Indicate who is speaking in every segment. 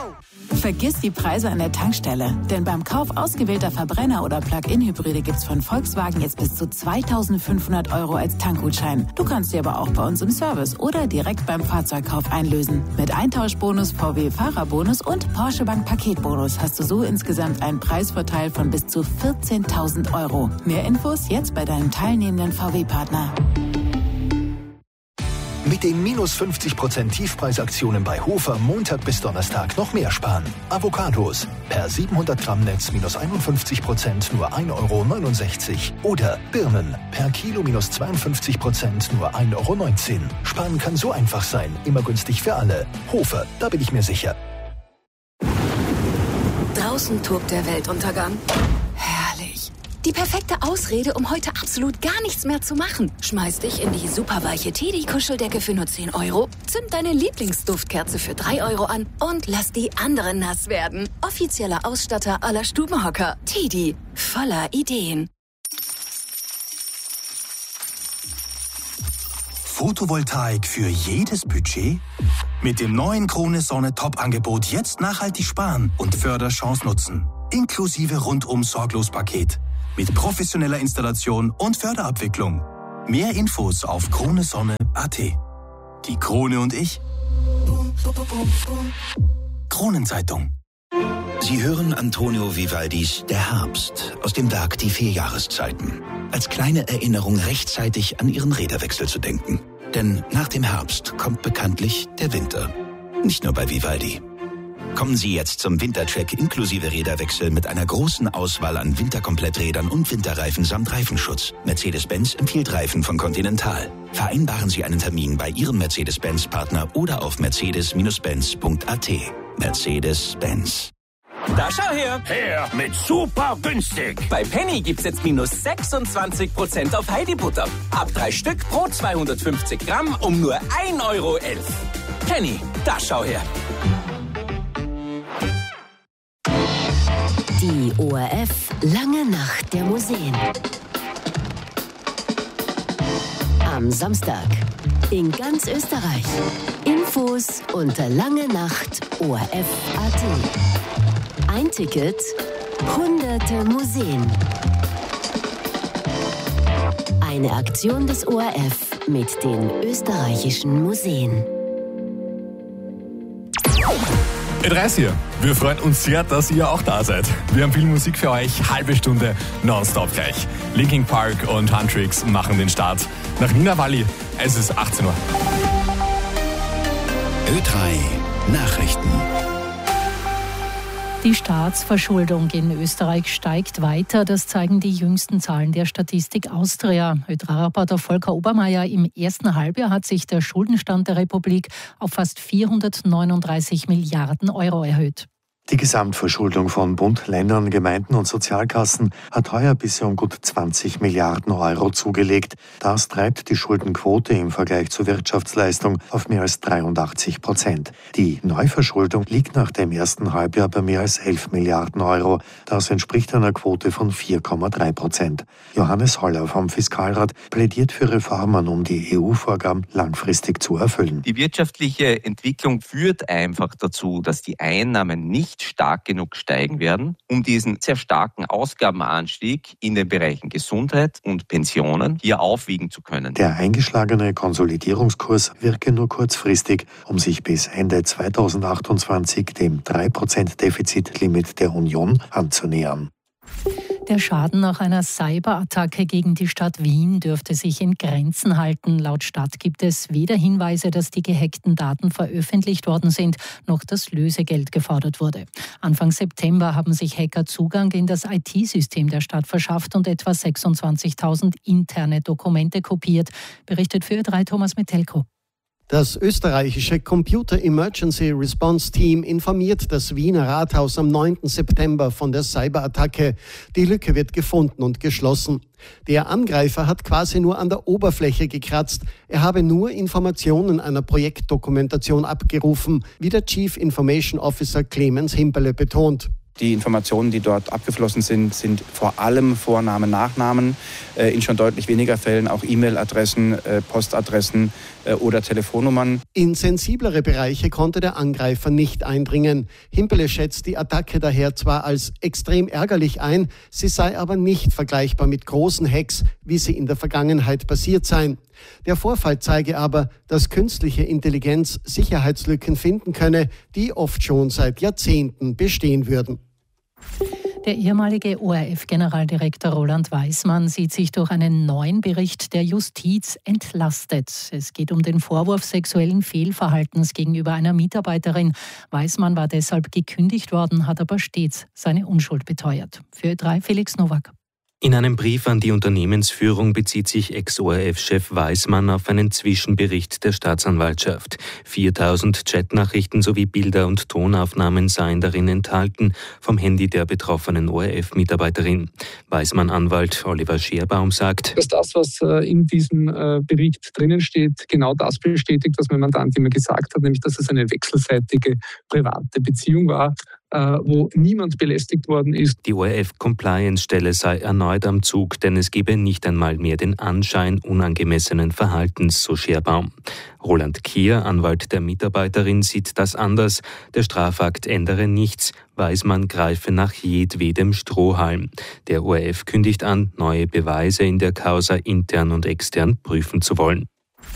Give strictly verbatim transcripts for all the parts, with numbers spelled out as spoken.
Speaker 1: Vergiss die Preise an der Tankstelle, denn beim Kauf ausgewählter Verbrenner oder Plug-in-Hybride gibt's von Volkswagen jetzt bis zu zweitausendfünfhundert Euro als Tankgutschein. Du kannst sie aber auch bei uns im Service oder direkt beim Fahrzeugkauf einlösen. Mit Eintauschbonus, V W-Fahrerbonus und Porsche Bank Paketbonus hast du so insgesamt einen Preisvorteil von bis zu vierzehntausend Euro. Mehr Infos jetzt bei deinem teilnehmenden V W-Partner.
Speaker 2: Mit den minus fünfzig Prozent Tiefpreisaktionen bei Hofer Montag bis Donnerstag noch mehr sparen. Avocados per siebenhundert Gramm Netz minus einundfünfzig Prozent nur ein Euro neunundsechzig. Oder Birnen per Kilo minus zweiundfünfzig Prozent nur ein Euro neunzehn. Sparen kann so einfach sein, immer günstig für alle. Hofer, da bin ich mir sicher.
Speaker 3: Draußen tobt der Weltuntergang. Herrlich. Die perfekte Ausrede, um heute absolut gar nichts mehr zu machen. Schmeiß dich in die superweiche Teddy-Kuscheldecke für nur zehn Euro, zünd deine Lieblingsduftkerze für drei Euro an und lass die anderen nass werden. Offizieller Ausstatter aller Stubenhocker. Teddy. Voller Ideen.
Speaker 4: Photovoltaik für jedes Budget? Mit dem neuen Krone Sonne Top-Angebot jetzt nachhaltig sparen und Förderchance nutzen. Inklusive Rundum-Sorglos-Paket. Mit professioneller Installation und Förderabwicklung. Mehr Infos auf kronesonne punkt a t. Die Krone und ich. Kronenzeitung.
Speaker 5: Sie hören Antonio Vivaldis Der Herbst aus dem Werk Die vier Jahreszeiten. Als kleine Erinnerung rechtzeitig an Ihren Räderwechsel zu denken. Denn nach dem Herbst kommt bekanntlich der Winter. Nicht nur bei Vivaldi. Kommen Sie jetzt zum Wintercheck inklusive Räderwechsel mit einer großen Auswahl an Winterkompletträdern und Winterreifen samt Reifenschutz. Mercedes-Benz empfiehlt Reifen von Continental. Vereinbaren Sie einen Termin bei Ihrem Mercedes-Benz-Partner oder auf mercedes Bindestrich benz punkt a t. Mercedes-Benz.
Speaker 6: Da schau her!
Speaker 7: Her mit super günstig!
Speaker 6: Bei Penny gibt's jetzt minus sechsundzwanzig Prozent auf Heidi-Butter. Ab drei Stück pro zweihundertfünfzig Gramm um nur ein Euro elf. Penny, da schau her!
Speaker 8: Die O R F Lange Nacht der Museen. Am Samstag in ganz Österreich. Infos unter langenacht O R F punkt a t. Ein Ticket, hunderte Museen. Eine Aktion des O R F mit den österreichischen Museen.
Speaker 9: E dreißig hier. Wir freuen uns sehr, dass ihr auch da seid. Wir haben viel Musik für euch, halbe Stunde nonstop gleich. Linkin Park und Huntrix machen den Start. Nach Nina Walli, es ist achtzehn Uhr.
Speaker 5: Ö drei Nachrichten.
Speaker 10: Die Staatsverschuldung in Österreich steigt weiter. Das zeigen die jüngsten Zahlen der Statistik Austria. Ö drei Reporter Volker Obermeier, im ersten Halbjahr hat sich der Schuldenstand der Republik auf fast vierhundertneununddreißig Milliarden Euro erhöht.
Speaker 11: Die Gesamtverschuldung von Bund, Ländern, Gemeinden und Sozialkassen hat heuer bisher um gut zwanzig Milliarden Euro zugelegt. Das treibt die Schuldenquote im Vergleich zur Wirtschaftsleistung auf mehr als dreiundachtzig Prozent. Die Neuverschuldung liegt nach dem ersten Halbjahr bei mehr als elf Milliarden Euro. Das entspricht einer Quote von vier Komma drei Prozent. Johannes Holler vom Fiskalrat plädiert für Reformen, um die E U-Vorgaben langfristig zu erfüllen.
Speaker 12: Die wirtschaftliche Entwicklung führt einfach dazu, dass die Einnahmen nicht stark genug steigen werden, um diesen sehr starken Ausgabenanstieg in den Bereichen Gesundheit und Pensionen hier aufwiegen zu können.
Speaker 11: Der eingeschlagene Konsolidierungskurs wirke nur kurzfristig, um sich bis Ende zweitausendachtundzwanzig dem drei Prozent Defizitlimit der Union anzunähern.
Speaker 10: Der Schaden nach einer Cyberattacke gegen die Stadt Wien dürfte sich in Grenzen halten. Laut Stadt gibt es weder Hinweise, dass die gehackten Daten veröffentlicht worden sind, noch dass Lösegeld gefordert wurde. Anfang September haben sich Hacker Zugang in das I T-System der Stadt verschafft und etwa sechsundzwanzigtausend interne Dokumente kopiert, berichtet für Ö drei Thomas Metelko.
Speaker 13: Das österreichische Computer Emergency Response Team informiert das Wiener Rathaus am neunten September von der Cyberattacke. Die Lücke wird gefunden und geschlossen. Der Angreifer hat quasi nur an der Oberfläche gekratzt. Er habe nur Informationen einer Projektdokumentation abgerufen, wie der Chief Information Officer Clemens Himperle betont.
Speaker 14: Die Informationen, die dort abgeflossen sind, sind vor allem Vornamen, Nachnamen, äh, in schon deutlich weniger Fällen auch E-Mail-Adressen, äh, Postadressen, oder Telefonnummern.
Speaker 13: In sensiblere Bereiche konnte der Angreifer nicht eindringen. Himpele schätzt die Attacke daher zwar als extrem ärgerlich ein, sie sei aber nicht vergleichbar mit großen Hacks, wie sie in der Vergangenheit passiert seien. Der Vorfall zeige aber, dass künstliche Intelligenz Sicherheitslücken finden könne, die oft schon seit Jahrzehnten bestehen würden.
Speaker 10: Der ehemalige O R F-Generaldirektor Roland Weismann sieht sich durch einen neuen Bericht der Justiz entlastet. Es geht um den Vorwurf sexuellen Fehlverhaltens gegenüber einer Mitarbeiterin. Weismann war deshalb gekündigt worden, hat aber stets seine Unschuld beteuert. Für Ö drei Felix Nowak.
Speaker 15: In einem Brief an die Unternehmensführung bezieht sich Ex-O R F-Chef Weismann auf einen Zwischenbericht der Staatsanwaltschaft. viertausend Chatnachrichten sowie Bilder und Tonaufnahmen seien darin enthalten, vom Handy der betroffenen O R F-Mitarbeiterin. Weismann-Anwalt Oliver Scherbaum sagt,
Speaker 16: dass das, was in diesem Bericht drinnen steht, genau das bestätigt, was mein Mandant immer gesagt hat, nämlich dass es eine wechselseitige private Beziehung war, wo niemand belästigt worden ist.
Speaker 15: Die O R F-Compliance-Stelle sei erneut am Zug, denn es gebe nicht einmal mehr den Anschein unangemessenen Verhaltens, so Scherbaum. Roland Kier, Anwalt der Mitarbeiterin, sieht das anders. Der Strafakt ändere nichts. Weismann greife nach jedwedem Strohhalm. Der O R F kündigt an, neue Beweise in der Causa intern und extern prüfen zu wollen.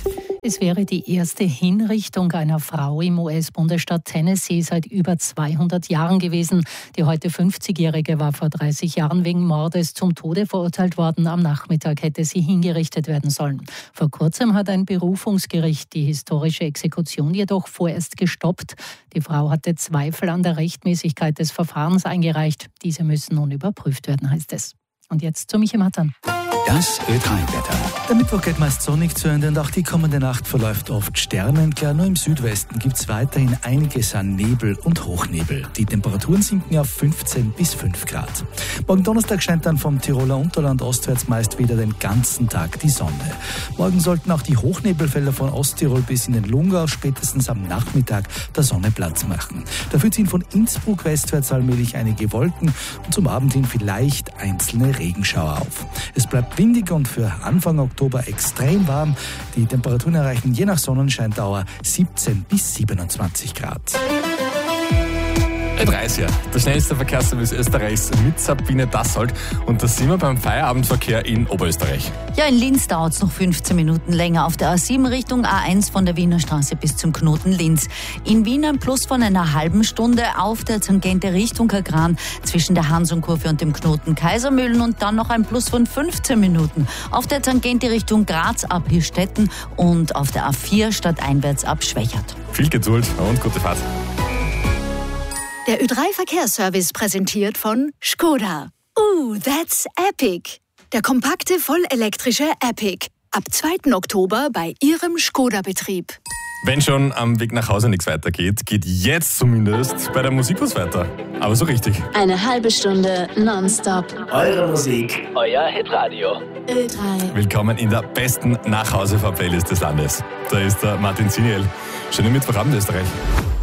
Speaker 10: Es wäre die erste Hinrichtung einer Frau im U S-Bundesstaat Tennessee seit über zweihundert Jahren gewesen. Die heute fünfzigjährige war vor dreißig Jahren wegen Mordes zum Tode verurteilt worden. Am Nachmittag hätte sie hingerichtet werden sollen. Vor kurzem hat ein Berufungsgericht die historische Exekution jedoch vorerst gestoppt. Die Frau hatte Zweifel an der Rechtmäßigkeit des Verfahrens eingereicht. Diese müssen nun überprüft werden, heißt es. Und jetzt zu Michi Mattern.
Speaker 17: Das Ö drei Wetter. Der Mittwoch geht meist sonnig zu Ende und auch die kommende Nacht verläuft oft sternenklar. Nur im Südwesten gibt es weiterhin einiges an Nebel und Hochnebel. Die Temperaturen sinken auf fünfzehn bis fünf Grad. Morgen Donnerstag scheint dann vom Tiroler Unterland ostwärts meist wieder den ganzen Tag die Sonne. Morgen sollten auch die Hochnebelfelder von Osttirol bis in den Lungau spätestens am Nachmittag der Sonne Platz machen. Dafür ziehen von Innsbruck westwärts allmählich einige Wolken und zum Abend hin vielleicht einzelne Regenschauer auf. Es bleibt windig und für Anfang Oktober extrem warm. Die Temperaturen erreichen je nach Sonnenscheindauer siebzehn bis siebenundzwanzig Grad.
Speaker 9: Ö drei, der schnellste Verkehrsservice Österreichs mit Sabine Dassold. Und da sind wir beim Feierabendverkehr in Oberösterreich.
Speaker 18: Ja, in Linz dauert es noch fünfzehn Minuten länger auf der A sieben Richtung A eins von der Wiener Straße bis zum Knoten Linz. In Wien ein Plus von einer halben Stunde auf der Tangente Richtung Kagran zwischen der Hansonkurve und dem Knoten Kaisermühlen und dann noch ein Plus von fünfzehn Minuten auf der Tangente Richtung Graz ab Hirstetten und auf der A vier stadteinwärts ab Schwächert.
Speaker 9: Viel Geduld und gute Fahrt.
Speaker 3: Der Ö drei Verkehrsservice präsentiert von Skoda. Ooh, that's epic. Der kompakte, vollelektrische Epic. Ab zweiten Oktober bei Ihrem Skoda-Betrieb.
Speaker 9: Wenn schon am Weg nach Hause nichts weitergeht, geht jetzt zumindest bei der Musik was weiter. Aber so richtig.
Speaker 8: Eine halbe Stunde nonstop.
Speaker 6: Eure Musik, euer Hitradio.
Speaker 8: Ö drei.
Speaker 9: Willkommen in der besten Nachhausefahr-Playlist des Landes. Da ist der Martin Ziniel. Schönen Mittwochabend, Österreich.